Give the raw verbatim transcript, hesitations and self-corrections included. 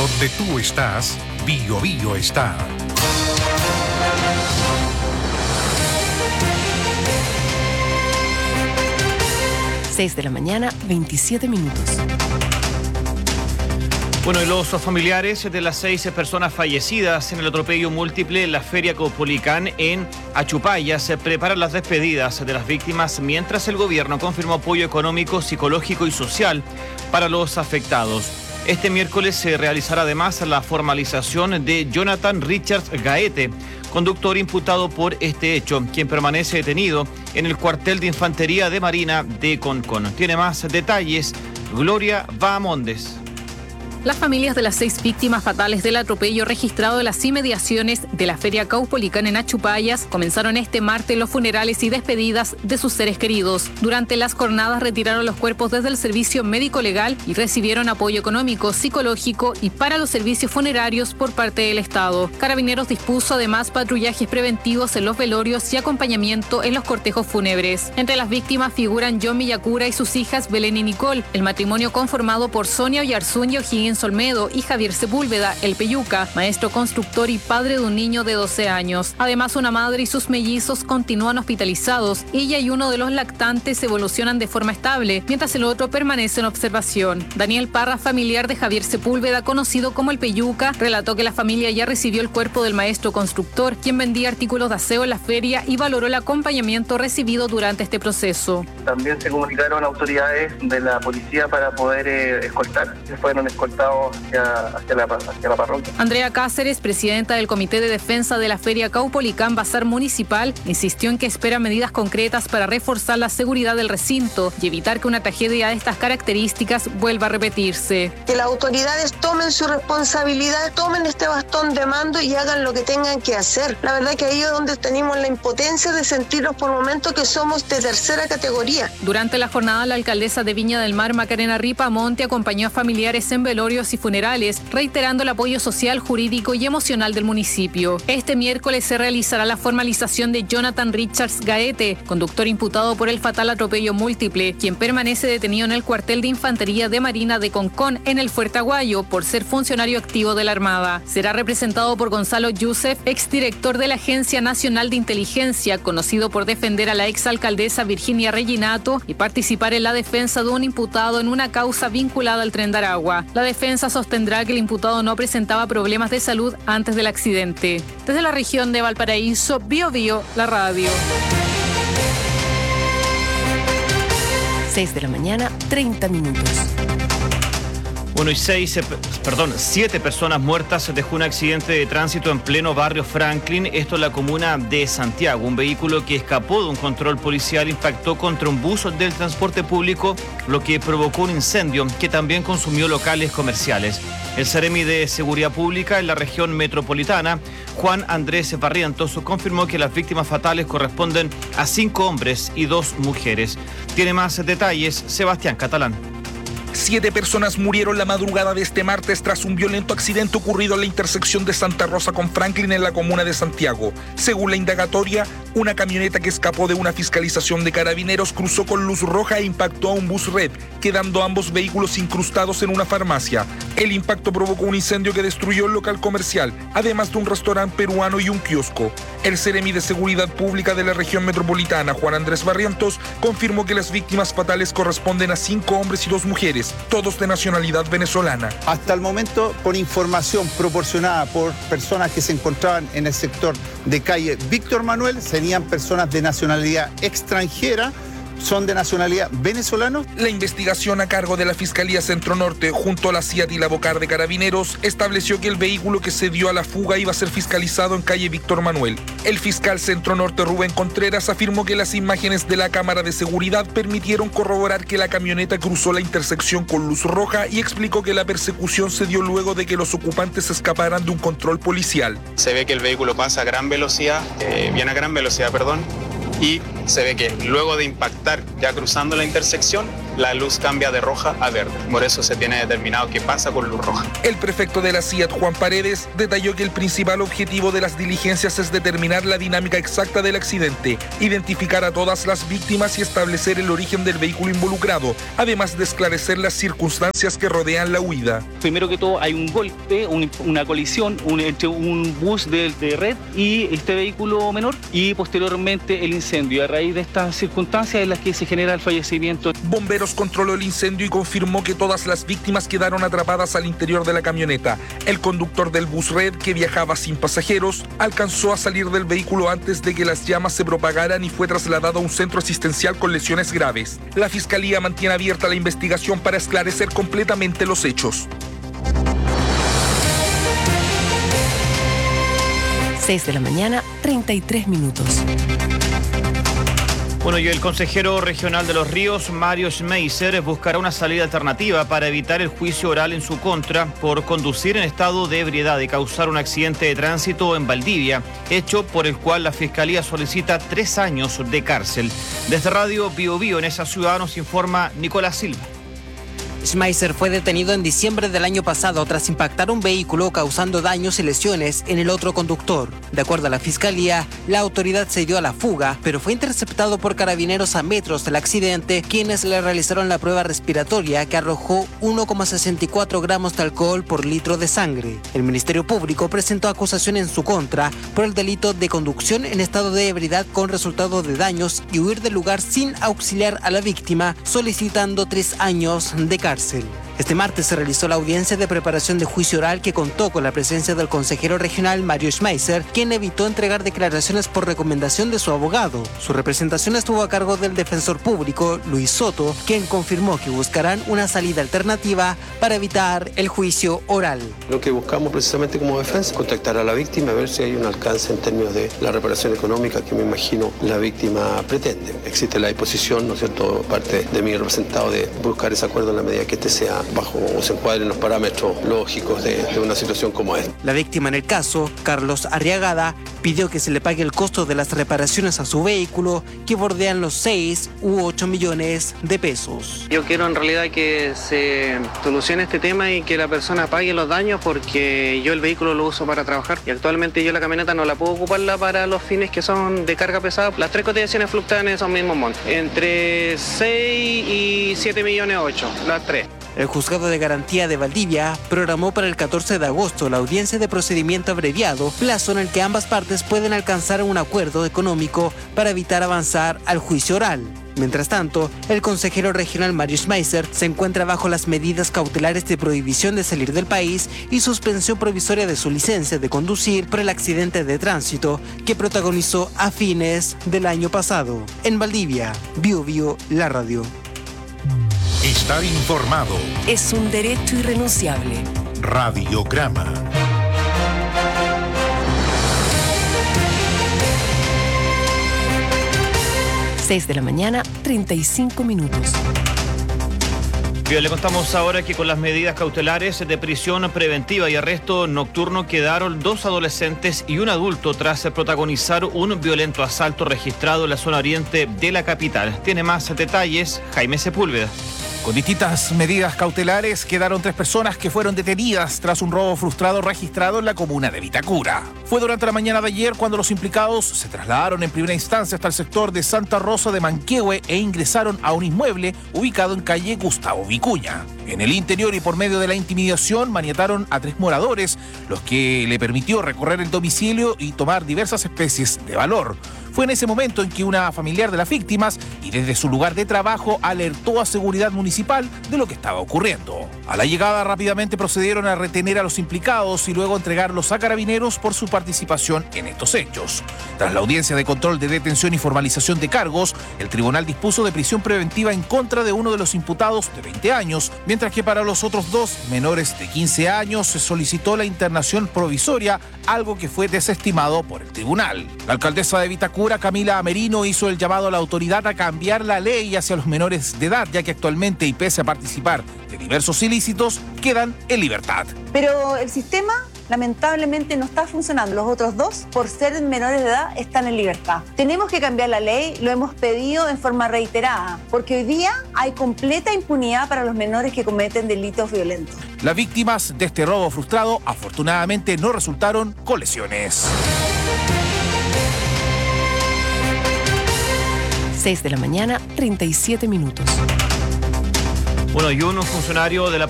Donde tú estás, Bio Bio está. seis de la mañana, veintisiete minutos. Bueno, y los familiares de las seis personas fallecidas en el atropello múltiple en la Feria Caupolicán en Achupaya se preparan las despedidas de las víctimas, mientras el gobierno confirmó apoyo económico, psicológico y social para los afectados. Este miércoles se realizará además la formalización de Jonathan Richards Gaete, conductor imputado por este hecho, quien permanece detenido en el cuartel de infantería de Marina de Concón. Tiene más detalles Gloria Bahamondes. Las familias de las seis víctimas fatales del atropello registrado en las inmediaciones de la Feria Caupolicán en Achupayas comenzaron este martes los funerales y despedidas de sus seres queridos. Durante las jornadas retiraron los cuerpos desde el servicio médico legal y recibieron apoyo económico, psicológico y para los servicios funerarios por parte del Estado. Carabineros dispuso además patrullajes preventivos en los velorios y acompañamiento en los cortejos fúnebres. Entre las víctimas figuran John Villacura y sus hijas Belén y Nicole, el matrimonio conformado por Sonia Oyarzún y O'Higgins Olmedo y Javier Sepúlveda, el Peyuca, maestro constructor y padre de un niño de doce años. Además, una madre y sus mellizos continúan hospitalizados. Ella y uno de los lactantes evolucionan de forma estable, mientras el otro permanece en observación. Daniel Parra, familiar de Javier Sepúlveda, conocido como el Peyuca, relató que la familia ya recibió el cuerpo del maestro constructor, quien vendía artículos de aseo en la feria y valoró el acompañamiento recibido durante este proceso. También se comunicaron autoridades de la policía para poder eh, escoltar, que fueron escoltados Hacia, hacia, la, hacia la parroquia. Andrea Cáceres, presidenta del Comité de Defensa de la Feria Caupolicán Bazar Municipal, insistió en que espera medidas concretas para reforzar la seguridad del recinto y evitar que una tragedia de estas características vuelva a repetirse. Que las autoridades tomen su responsabilidad, tomen este bastón de mando y hagan lo que tengan que hacer. La verdad que ahí es donde tenemos la impotencia de sentirnos por momentos que somos de tercera categoría. Durante la jornada, la alcaldesa de Viña del Mar, Macarena Ripamonte, acompañó a familiares en velorios y funerales, reiterando el apoyo social, jurídico y emocional del municipio. Este miércoles se realizará la formalización de Jonathan Richards Gaete, conductor imputado por el fatal atropello múltiple, quien permanece detenido en el cuartel de infantería de Marina de Concón en el Fuerte Aguayo por ser funcionario activo de la Armada. Será representado por Gonzalo Youssef, exdirector de la Agencia Nacional de Inteligencia, conocido por defender a la exalcaldesa Virginia Reginato y participar en la defensa de un imputado en una causa vinculada al Tren de Aragua. La defensa sostendrá que el imputado no presentaba problemas de salud antes del accidente. Desde la región de Valparaíso, Bio Bio, la radio. seis de la mañana, treinta minutos. Bueno, y seis, eh, perdón, siete personas muertas dejó un accidente de tránsito en pleno barrio Franklin, esto en la comuna de Santiago. Un vehículo que escapó de un control policial impactó contra un bus del transporte público, lo que provocó un incendio que también consumió locales comerciales. El Seremi de Seguridad Pública en la región metropolitana, Juan Andrés Barrientos, confirmó que las víctimas fatales corresponden a cinco hombres y dos mujeres. Tiene más detalles Sebastián Catalán. Siete personas murieron la madrugada de este martes tras un violento accidente ocurrido en la intersección de Santa Rosa con Franklin en la comuna de Santiago. Según la indagatoria, una camioneta que escapó de una fiscalización de carabineros cruzó con luz roja e impactó a un bus red, quedando ambos vehículos incrustados en una farmacia. El impacto provocó un incendio que destruyó el local comercial, además de un restaurante peruano y un kiosco. El Seremi de Seguridad Pública de la región metropolitana, Juan Andrés Barrientos, confirmó que las víctimas fatales corresponden a cinco hombres y dos mujeres, todos de nacionalidad venezolana. Hasta el momento, con información proporcionada por personas que se encontraban en el sector de calle Víctor Manuel, serían personas de nacionalidad extranjera, son de nacionalidad venezolana. La investigación a cargo de la Fiscalía Centro Norte, junto a la C I A T y la Bocar de Carabineros, estableció que el vehículo que se dio a la fuga iba a ser fiscalizado en calle Víctor Manuel. El fiscal Centro Norte, Rubén Contreras, afirmó que las imágenes de la cámara de seguridad permitieron corroborar que la camioneta cruzó la intersección con luz roja y explicó que la persecución se dio luego de que los ocupantes escaparan de un control policial. Se ve que el vehículo pasa a gran velocidad, eh, viene a gran velocidad, perdón, y se ve que luego de impactar ya cruzando la intersección, la luz cambia de roja a verde. Por eso se tiene determinado qué pasa con luz roja. El prefecto de la C I A T, Juan Paredes, detalló que el principal objetivo de las diligencias es determinar la dinámica exacta del accidente, identificar a todas las víctimas y establecer el origen del vehículo involucrado, además de esclarecer las circunstancias que rodean la huida. Primero que todo hay un golpe, un, una colisión un, entre un bus de, de red y este vehículo menor, y posteriormente el incendio. A raíz de estas circunstancias en las que se genera el fallecimiento. Bomberos controló el incendio y confirmó que todas las víctimas quedaron atrapadas al interior de la camioneta. El conductor del bus red, que viajaba sin pasajeros, alcanzó a salir del vehículo antes de que las llamas se propagaran y fue trasladado a un centro asistencial con lesiones graves. La Fiscalía mantiene abierta la investigación para esclarecer completamente los hechos. seis de la mañana, treinta y tres minutos. Bueno, y el consejero regional de Los Ríos, Mario Schmeiser, buscará una salida alternativa para evitar el juicio oral en su contra por conducir en estado de ebriedad y causar un accidente de tránsito en Valdivia, hecho por el cual la Fiscalía solicita tres años de cárcel. Desde Radio Bio Bio en esa ciudad nos informa Nicolás Silva. Schmeiser fue detenido en diciembre del año pasado tras impactar un vehículo causando daños y lesiones en el otro conductor. De acuerdo a la Fiscalía, la autoridad se dio a la fuga, pero fue interceptado por carabineros a metros del accidente, quienes le realizaron la prueba respiratoria que arrojó uno coma sesenta y cuatro gramos de alcohol por litro de sangre. El Ministerio Público presentó acusación en su contra por el delito de conducción en estado de ebriedad con resultado de daños y huir del lugar sin auxiliar a la víctima, solicitando tres años de cárcel. Este martes se realizó la audiencia de preparación de juicio oral que contó con la presencia del consejero regional Mario Schmeiser, quien evitó entregar declaraciones por recomendación de su abogado. Su representación estuvo a cargo del defensor público Luis Soto, quien confirmó que buscarán una salida alternativa para evitar el juicio oral. Lo que buscamos precisamente como defensa, contactar a la víctima, a ver si hay un alcance en términos de la reparación económica que me imagino la víctima pretende. Existe la disposición, ¿no es cierto?, parte de mi representado de buscar ese acuerdo en la medida que este sea bajo o se encuadre en los parámetros lógicos de, de una situación como esta. La víctima en el caso, Carlos Arriagada, pidió que se le pague el costo de las reparaciones a su vehículo, que bordean los seis u ocho millones de pesos. Yo quiero en realidad que se solucione este tema y que la persona pague los daños, porque yo el vehículo lo uso para trabajar y actualmente yo la camioneta no la puedo ocuparla para los fines que son de carga pesada. Las tres cotizaciones fluctúan en esos mismos montos, entre seis y siete millones ocho, las tres. El Juzgado de Garantía de Valdivia programó para el catorce de agosto la audiencia de procedimiento abreviado, plazo en el que ambas partes pueden alcanzar un acuerdo económico para evitar avanzar al juicio oral. Mientras tanto, el consejero regional Mario Schmeiser se encuentra bajo las medidas cautelares de prohibición de salir del país y suspensión provisoria de su licencia de conducir por el accidente de tránsito que protagonizó a fines del año pasado. En Valdivia, Bio Bio, la radio. Estar informado es un derecho irrenunciable. Radiograma. seis de la mañana, treinta y cinco minutos. Bien, le contamos ahora que con las medidas cautelares de prisión preventiva y arresto nocturno quedaron dos adolescentes y un adulto tras protagonizar un violento asalto registrado en la zona oriente de la capital. Tiene más detalles Jaime Sepúlveda. Con distintas medidas cautelares quedaron tres personas que fueron detenidas tras un robo frustrado registrado en la comuna de Vitacura. Fue durante la mañana de ayer cuando los implicados se trasladaron en primera instancia hasta el sector de Santa Rosa de Manquehue e ingresaron a un inmueble ubicado en calle Gustavo Vicuña. En el interior y por medio de la intimidación maniataron a tres moradores, los que le permitió recorrer el domicilio y tomar diversas especies de valor. Fue en ese momento en que una familiar de las víctimas y desde su lugar de trabajo alertó a seguridad municipal de lo que estaba ocurriendo. A la llegada rápidamente procedieron a retener a los implicados y luego entregarlos a carabineros por su participación en estos hechos. Tras la audiencia de control de detención y formalización de cargos, el tribunal dispuso de prisión preventiva en contra de uno de los imputados de veinte años, mientras que para los otros dos menores de quince años se solicitó la internación provisoria, algo que fue desestimado por el tribunal. La alcaldesa de Vitacura, Camila Amerino, hizo el llamado a la autoridad a cambiar la ley hacia los menores de edad, ya que actualmente, y pese a participar de diversos ilícitos, quedan en libertad. Pero el sistema lamentablemente no está funcionando. Los otros dos, por ser menores de edad, están en libertad. Tenemos que cambiar la ley, lo hemos pedido en forma reiterada, porque hoy día hay completa impunidad para los menores que cometen delitos violentos. Las víctimas de este robo frustrado afortunadamente no resultaron con lesiones. seis de la mañana, treinta y siete minutos. Bueno, y un funcionario de la